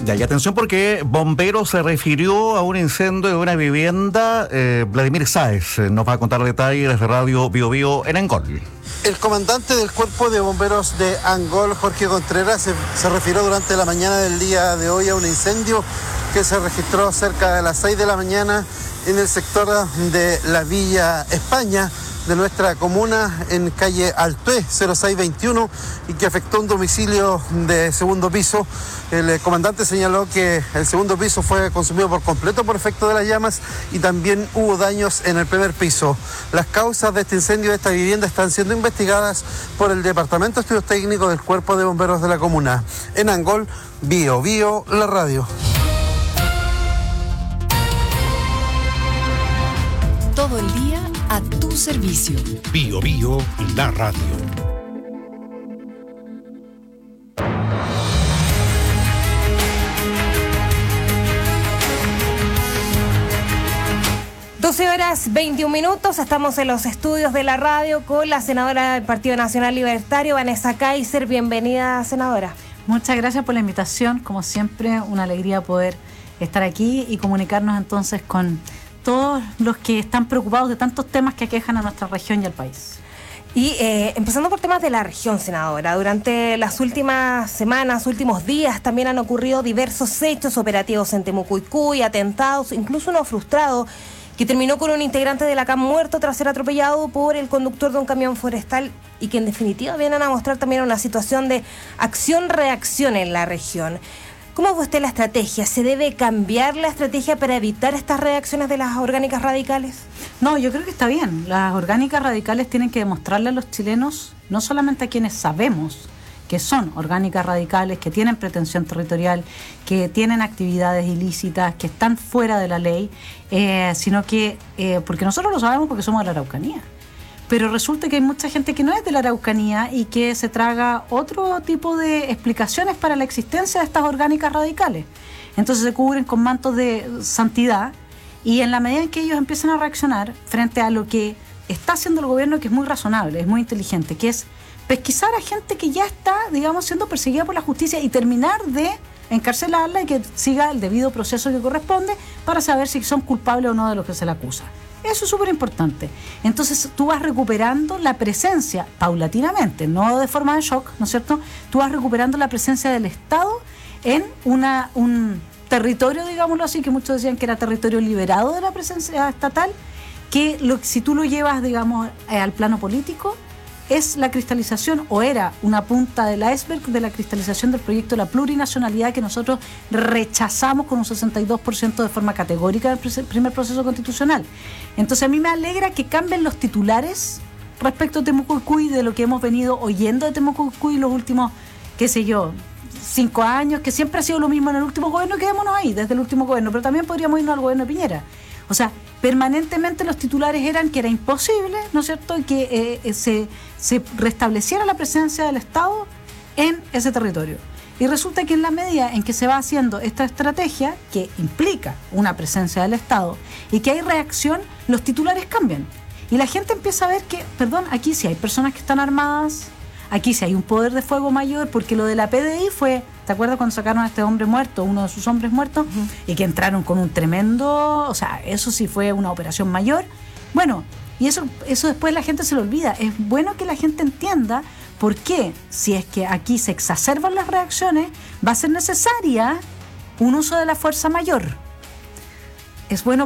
Ya, y atención porque Bomberos se refirió a un incendio de una vivienda. Vladimir Sáez nos va a contar detalles desde Radio Bio Bio en Angol. El comandante del Cuerpo de Bomberos de Angol, Jorge Contreras, se refirió durante la mañana del día de hoy a un incendio que se registró cerca de las 6 de la mañana en el sector de la Villa España de nuestra comuna, en calle Altué 0621, y que afectó un domicilio de segundo piso. El comandante señaló que el segundo piso fue consumido por completo por efecto de las llamas y también hubo daños en el primer piso. Las causas de este incendio de esta vivienda están siendo investigadas por el Departamento de Estudios Técnicos del Cuerpo de Bomberos de la comuna. En Angol, Bio Bio, la radio. Todo el día a tu servicio. Bio Bio, la radio. Horas 21 minutos, estamos en los estudios de la radio con la senadora del Partido Nacional Libertario, Vanessa Kaiser. Bienvenida, senadora. Muchas gracias por la invitación, como siempre, una alegría poder estar aquí y comunicarnos entonces con todos los que están preocupados de tantos temas que aquejan a nuestra región y al país. Y empezando por temas de la región, senadora, durante las últimas semanas, últimos días, también han ocurrido diversos hechos operativos en Temucuicui, atentados, incluso uno frustrado, que terminó con un integrante de la CAM muerto tras ser atropellado por el conductor de un camión forestal, y que en definitiva vienen a mostrar también una situación de acción-reacción en la región. ¿Cómo ve usted la estrategia? ¿Se debe cambiar la estrategia para evitar estas reacciones de las orgánicas radicales? No, yo creo que está bien. Las orgánicas radicales tienen que demostrarle a los chilenos, no solamente a quienes sabemos que son orgánicas radicales, que tienen pretensión territorial, que tienen actividades ilícitas, que están fuera de la ley, sino que, porque nosotros lo sabemos porque somos de la Araucanía. Pero resulta que hay mucha gente que no es de la Araucanía y que se traga otro tipo de explicaciones para la existencia de estas orgánicas radicales. Entonces se cubren con mantos de santidad, y en la medida en que ellos empiezan a reaccionar frente a lo que está haciendo el gobierno, que es muy razonable, es muy inteligente, que es pesquisar a gente que ya está, digamos, siendo perseguida por la justicia y terminar de encarcelarla y que siga el debido proceso que corresponde para saber si son culpables o no de lo que se le acusa. Eso es súper importante. Entonces tú vas recuperando la presencia paulatinamente, no de forma de shock, ¿no es cierto? Tú vas recuperando la presencia del Estado en un territorio, digámoslo así, que muchos decían que era territorio liberado de la presencia estatal, que si tú lo llevas, digamos, al plano político, es la cristalización, o era una punta del iceberg de la cristalización del proyecto de la plurinacionalidad, que nosotros rechazamos con un 62% de forma categórica del primer proceso constitucional. Entonces a mí me alegra que cambien los titulares respecto a Temucuicui, de lo que hemos venido oyendo de Temucuicui los últimos, 5 años, que siempre ha sido lo mismo en el último gobierno. Quedémonos ahí, desde el último gobierno, pero también podríamos irnos al gobierno de Piñera. O sea, permanentemente los titulares eran que era imposible, ¿no es cierto?, que se restableciera la presencia del Estado en ese territorio. Y resulta que en la medida en que se va haciendo esta estrategia, que implica una presencia del Estado y que hay reacción, los titulares cambian. Y la gente empieza a ver que, aquí sí hay personas que están armadas, aquí sí hay un poder de fuego mayor, porque lo de la PDI fue, ¿te acuerdas cuando sacaron a este hombre muerto, uno de sus hombres muertos? Uh-huh. Y que entraron con un tremendo, o sea, eso sí fue una operación mayor. Bueno, y eso después la gente se lo olvida. Es bueno que la gente entienda por qué, si es que aquí se exacerban las reacciones, va a ser necesaria un uso de la fuerza mayor. Es bueno